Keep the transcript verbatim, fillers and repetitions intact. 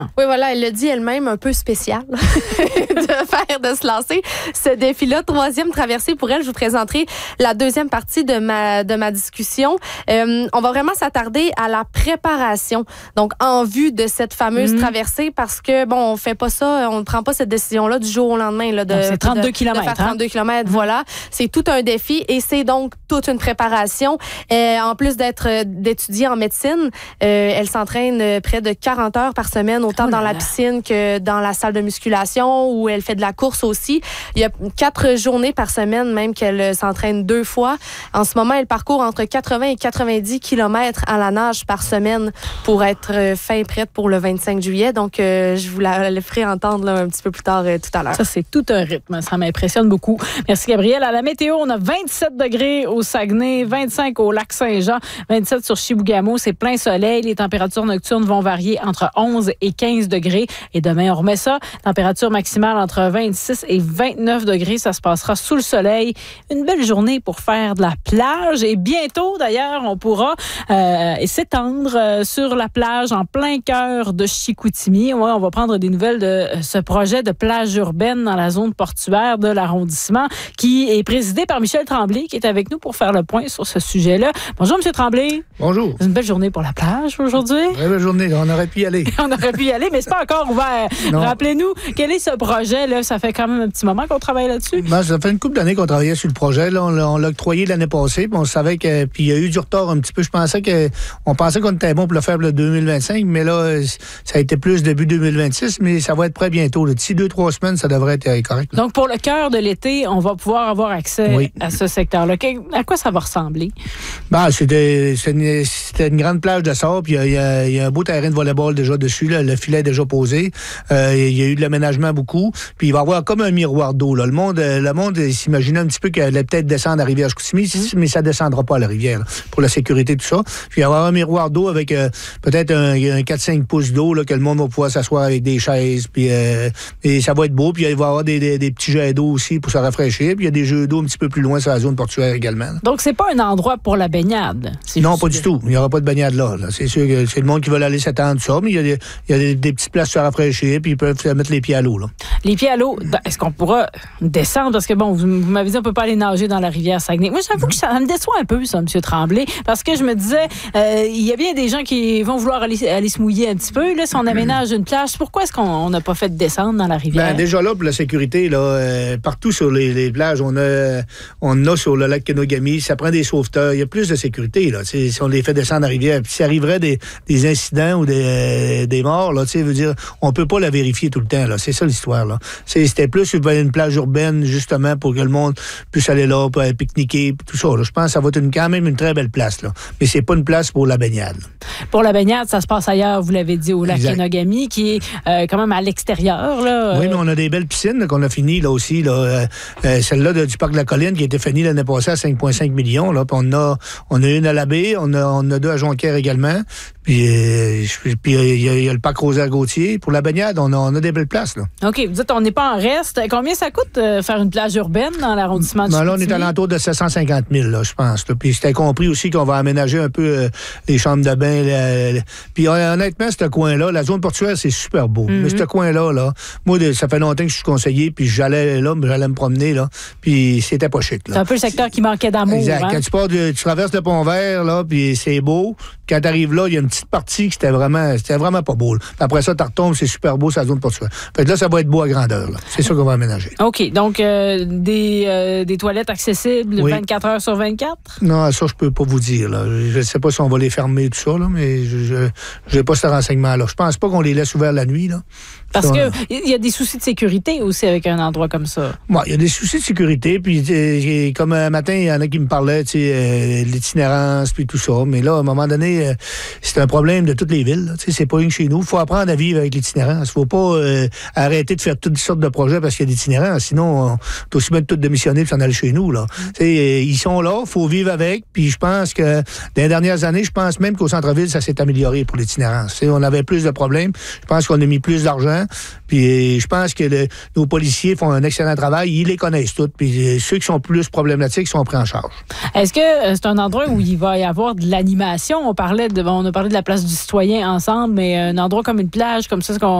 Oui, voilà, elle l'a dit elle-même, un peu spécial de faire, de se lancer ce défi-là. Troisième traversée pour elle. Je vous présenterai la deuxième partie de ma, de ma discussion. Euh, on va vraiment s'attarder à la préparation, donc en vue de cette fameuse mmh. traversée, parce que, bon, on fait pas ça, on ne prend pas cette décision-là du jour au lendemain. Là, de, donc c'est trente-deux kilomètres. De faire trente-deux hein? kilomètres, mmh. voilà. C'est tout un défi et c'est donc toute une préparation. Euh, en plus d'être d'étudier en médecine, euh, elle s'entraîne près de quarante heures par semaine, autant dans la piscine que dans la salle de musculation où elle fait de la course aussi. Il y a quatre journées par semaine même qu'elle s'entraîne deux fois. En ce moment, elle parcourt entre quatre-vingts et quatre-vingt-dix kilomètres à la nage par semaine pour être fin prête pour le vingt-cinq juillet. Donc, euh, je vous la, la ferai entendre là, un petit peu plus tard euh, tout à l'heure. Ça, c'est tout un rythme. Ça m'impressionne beaucoup. Merci, Gabrielle. À la météo, on a vingt-sept degrés au Saguenay, vingt-cinq au Lac-Saint-Jean, vingt-sept sur Chibougamau. C'est plein soleil. Les températures nocturnes vont varier entre onze et quinze degrés. Et demain, on remet ça. Température maximale entre vingt-six et vingt-neuf degrés. Ça se passera sous le soleil. Une belle journée pour faire de la plage. Et bientôt, d'ailleurs, on pourra euh, s'étendre euh, sur la plage en plein cœur de Chicoutimi. Ouais, on va prendre des nouvelles de ce projet de plage urbaine dans la zone portuaire de l'arrondissement qui est présidé par Michel Tremblay, qui est avec nous pour faire le point sur ce sujet-là. Bonjour, M. Tremblay. Bonjour. C'est une belle journée pour la plage aujourd'hui. Très belle journée. On aurait pu y aller. on aurait pu y aller, mais c'est pas encore ouvert. Non. Rappelez-nous, quel est ce projet? Là? Ça fait quand même un petit moment qu'on travaille là-dessus. Ben, ça fait une couple d'années qu'on travaillait sur le projet. Là. On, on l'a octroyé l'année passée. Puis on savait que. Puis il y a eu du retard un petit peu. Je pensais que. On pensait qu'on était bon pour le faire le deux mille vingt-cinq, mais là, ça a été plus début deux mille vingt-six, mais ça va être prêt bientôt. Là. D'ici deux, trois semaines, ça devrait être correct. Là. Donc, pour le cœur de l'été, on va pouvoir avoir accès oui. à ce secteur-là. À quoi ça va ressembler? Ben, c'était, c'était, une, c'était une grande plage de sable. Puis il y, y, y a un beau terrain de volleyball déjà dessus. Là. Le filet est déjà posé. Euh, il y a eu de l'aménagement beaucoup. Puis il va y avoir comme un miroir d'eau. Là. Le monde, le monde s'imaginait un petit peu qu'elle allait peut-être descendre à Rivière-Chicoutimi, mmh. mais ça ne descendra pas à la rivière là, pour la sécurité, tout ça. Puis il va y avoir un miroir d'eau avec euh, peut-être un, un quatre cinq pouces d'eau là, que le monde va pouvoir s'asseoir avec des chaises. Puis euh, et ça va être beau. Puis il va y avoir des, des, des petits jets d'eau aussi pour se rafraîchir. Puis il y a des jeux d'eau un petit peu plus loin sur la zone portuaire également. Là. Donc c'est pas un endroit pour la baignade? Si non, pas du tout. Il n'y aura pas de baignade là. là. C'est sûr que c'est le monde qui veut aller s'attendre ça, mais il y a des, il y a des, des petites places à se rafraîchir, puis ils peuvent mettre les pieds à l'eau. Là. Les pieds à l'eau, est-ce qu'on pourra descendre? Parce que, bon, vous, vous m'avez dit on peut pas aller nager dans la rivière Saguenay. Moi, j'avoue que ça, ça me déçoit un peu, ça, M. Tremblay, parce que je me disais, euh, il y a bien des gens qui vont vouloir aller, aller se mouiller un petit peu. Là, si on aménage une plage, pourquoi est-ce qu'on n'a pas fait descendre dans la rivière? Ben, déjà là, pour la sécurité, là, euh, partout sur les, les plages, on a, on a sur le lac Kenogami, ça prend des sauveteurs. Il y a plus de sécurité, là. Si on les fait descendre dans la rivière, puis s'il arriverait des, des incidents ou des, des morts, là, tu sais, veut dire, on peut pas la vérifier tout le temps, là. C'est ça l'histoire, là. C'est, c'était plus une plage urbaine, justement, pour que le monde puisse aller là, pour aller pique-niquer, tout ça, là. Je pense que ça va être une, quand même une très belle place, là. Mais c'est pas une place pour la baignade. Pour la baignade, ça se passe ailleurs, vous l'avez dit, au lac Kenogami, qui est euh, quand même à l'extérieur, là. Oui, mais on a des belles piscines, là, qu'on a finies, là, aussi, là. Euh, euh, celle-là de, du Parc de la Colline, qui a été finie l'année passée à cinq virgule cinq millions, là. Puis on a, on a une à la baie, on a, on a deux à Jonquière également. Puis, euh, puis il y, y a le Parc Rosaire-Gauthier. Pour la baignade, on a, on a des belles places, là. OK, vous dites on n'est pas en reste. Combien ça coûte euh, faire une plage urbaine dans l'arrondissement de ben, Chicoutimi? Là, on est à l'entour de sept cent cinquante mille, là, je pense. Là. Puis c'était compris aussi qu'on va aménager un peu euh, les chambres de bain. La, la... Puis honnêtement, ce coin-là, la zone portuaire, c'est super beau. Mm-hmm. Mais ce coin-là, là, moi, ça fait longtemps que je suis conseiller, puis j'allais là, j'allais me promener, là, puis c'était pas chic. Là. C'est un peu le secteur qui manquait d'amour. Exact. Hein? Quand tu pars, de, tu traverses le Pont-Vert, là, puis c'est beau. Quand tu arrives là, il y a une petite partie qui c'était vraiment, c'était vraiment pas beau. Là. Après ça, tu retombes, c'est super beau, c'est la zone portuaire. Fait que là, ça va être beau à grandeur. Là. C'est ça qu'on va aménager. OK. Donc, euh, des, euh, des toilettes accessibles oui. vingt-quatre heures sur vingt-quatre? Non, ça, je peux pas vous dire. Là. Je ne sais pas si on va les fermer, tout ça, là, mais je n'ai pas ce renseignement-là. Je pense pas qu'on les laisse ouverts la nuit. Là. Parce qu'il y a des soucis de sécurité aussi avec un endroit comme ça. Bon, il y a des soucis de sécurité. Puis, euh, comme un matin, il y en a qui me parlaient, tu sais, euh, l'itinérance, puis tout ça. Mais là, à un moment donné, euh, c'est un problème de toutes les villes. Tu sais, c'est pas une chez nous. Il faut apprendre à vivre avec l'itinérance. Il faut pas euh, arrêter de faire toutes sortes de projets parce qu'il y a d'itinérance. Sinon, on est aussi bien de tout démissionner et s'en aller chez nous. Là. Mm. Tu sais, euh, ils sont là, il faut vivre avec. Puis, je pense que dans les dernières années, je pense même qu'au centre-ville, ça s'est amélioré pour l'itinérance. Tu sais, on avait plus de problèmes. Je pense qu'on a mis plus d'argent. Puis je pense que le, nos policiers font un excellent travail. Ils les connaissent tous. Puis ceux qui sont plus problématiques sont pris en charge. Est-ce que c'est un endroit où il va y avoir de l'animation? On parlait de, on a parlé de la place du citoyen ensemble, mais un endroit comme une plage, comme ça, ce qu'on